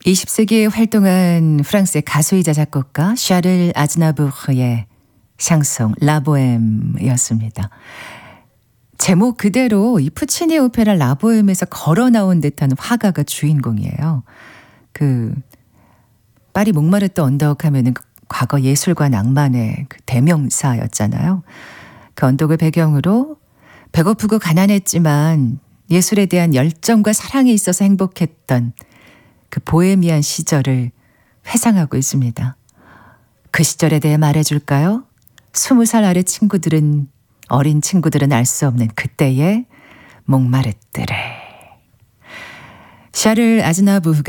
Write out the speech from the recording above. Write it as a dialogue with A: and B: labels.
A: 20세기에 활동한 프랑스의 가수이자 작곡가 샤를 아즈나부르의 샹송 라보엠이었습니다. 제목 그대로 이 푸치니 오페라 라보엠에서 걸어 나온 듯한 화가가 주인공이에요. 파리 몽마르트 언덕 하면은 과거 예술과 낭만의 대명사였잖아요. 그 언덕을 배경으로 배고프고 가난했지만 예술에 대한 열정과 사랑이 있어서 행복했던 그 보헤미안 시절을 회상하고 있습니다. 그 시절에 대해 말해줄까요? 20살 아래 친구들은, 어린 친구들은 알 수 없는 그때의 몽마르트를. 샤를 아즈나부르가